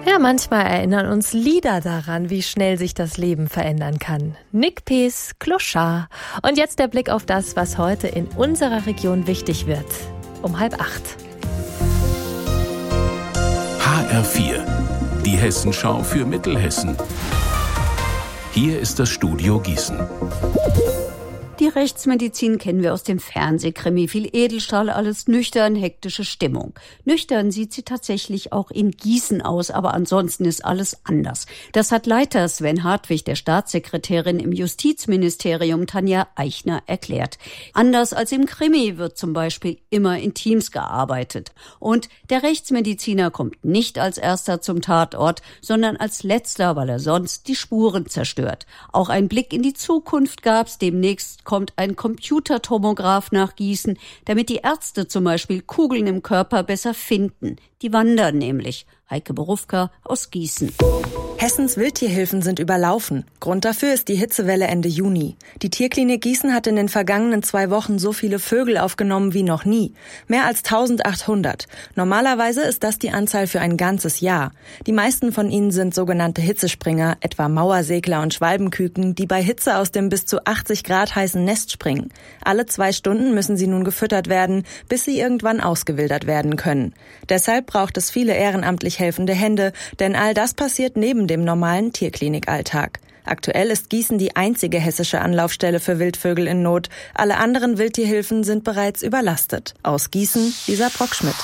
Ja, manchmal erinnern uns Lieder daran, wie schnell sich das Leben verändern kann. Nick Pees, Clochard. Und jetzt der Blick auf das, was heute in unserer Region wichtig wird. Um 7:30. HR4, die Hessenschau für Mittelhessen. Hier ist das Studio Gießen. Die Rechtsmedizin kennen wir aus dem Fernsehkrimi. Viel Edelstahl, alles nüchtern, hektische Stimmung. Nüchtern sieht sie tatsächlich auch in Gießen aus, aber ansonsten ist alles anders. Das hat Leiter Sven Hartwig, der Staatssekretärin im Justizministerium Tanja Eichner, erklärt. Anders als im Krimi wird zum Beispiel immer in Teams gearbeitet. Und der Rechtsmediziner kommt nicht als erster zum Tatort, sondern als letzter, weil er sonst die Spuren zerstört. Auch ein Blick in die Zukunft gab's. Demnächst kommt ein Computertomograph nach Gießen, damit die Ärzte zum Beispiel Kugeln im Körper besser finden. Die wandern nämlich. Heike Berufka aus Gießen. Hessens Wildtierhilfen sind überlaufen. Grund dafür ist die Hitzewelle Ende Juni. Die Tierklinik Gießen hat in den vergangenen 2 Wochen so viele Vögel aufgenommen wie noch nie. Mehr als 1800. Normalerweise ist das die Anzahl für ein ganzes Jahr. Die meisten von ihnen sind sogenannte Hitzespringer, etwa Mauersegler und Schwalbenküken, die bei Hitze aus dem bis zu 80 Grad heißen Nest springen. Alle 2 Stunden müssen sie nun gefüttert werden, bis sie irgendwann ausgewildert werden können. Deshalb braucht es viele ehrenamtlich helfende Hände, denn all das passiert neben dem normalen Tierklinikalltag. Aktuell ist Gießen die einzige hessische Anlaufstelle für Wildvögel in Not. Alle anderen Wildtierhilfen sind bereits überlastet. Aus Gießen, Lisa Brockschmidt.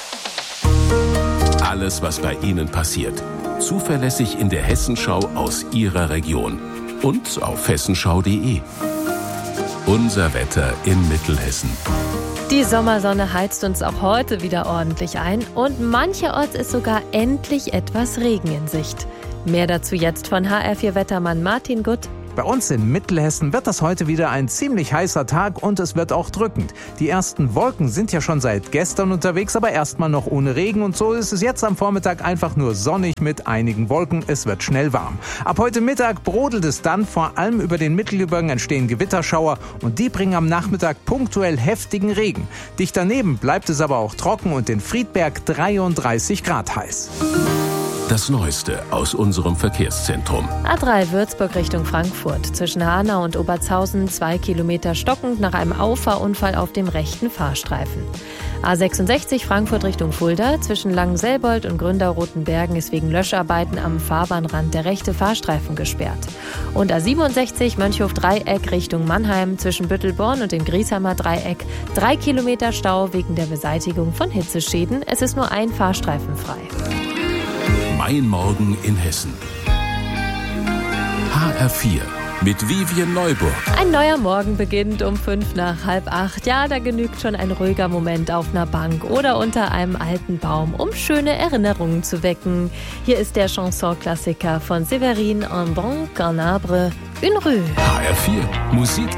Alles, was bei Ihnen passiert. Zuverlässig in der Hessenschau aus Ihrer Region. Und auf hessenschau.de. Unser Wetter in Mittelhessen. Die Sommersonne heizt uns auch heute wieder ordentlich ein und mancherorts ist sogar endlich etwas Regen in Sicht. Mehr dazu jetzt von HR4-Wettermann Martin Gutt. Bei uns in Mittelhessen wird das heute wieder ein ziemlich heißer Tag und es wird auch drückend. Die ersten Wolken sind ja schon seit gestern unterwegs, aber erstmal noch ohne Regen und so ist es jetzt am Vormittag einfach nur sonnig mit einigen Wolken. Es wird schnell warm. Ab heute Mittag brodelt es dann, vor allem über den Mittelgebirgen entstehen Gewitterschauer und die bringen am Nachmittag punktuell heftigen Regen. Dicht daneben bleibt es aber auch trocken und in Friedberg 33 Grad heiß. Das Neueste aus unserem Verkehrszentrum. A3 Würzburg Richtung Frankfurt. Zwischen Hanau und Obertshausen 2 Kilometer stockend nach einem Auffahrunfall auf dem rechten Fahrstreifen. A66 Frankfurt Richtung Fulda. Zwischen Langenselbold und Gründerrotenbergen ist wegen Löscharbeiten am Fahrbahnrand der rechte Fahrstreifen gesperrt. Und A67 Mönchhof-Dreieck Richtung Mannheim. Zwischen Büttelborn und dem Griesheimer Dreieck 3 Kilometer Stau wegen der Beseitigung von Hitzeschäden. Es ist nur ein Fahrstreifen frei. Mein Morgen in Hessen. HR4 mit Vivien Neuburg. Ein neuer Morgen beginnt um 7:55. Ja, da genügt schon ein ruhiger Moment auf einer Bank oder unter einem alten Baum, um schöne Erinnerungen zu wecken. Hier ist der Chanson-Klassiker von Séverine Un bon canarbre, une rue. HR4 Musik